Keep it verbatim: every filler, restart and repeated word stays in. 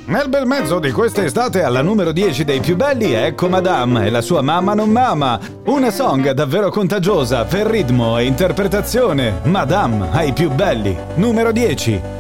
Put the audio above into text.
Nel bel mezzo di quest'estate alla numero dieci dei più belli ecco Madame e la sua Mamma non mama. Una song davvero contagiosa per ritmo e interpretazione. Madame ai più belli. Numero dieci.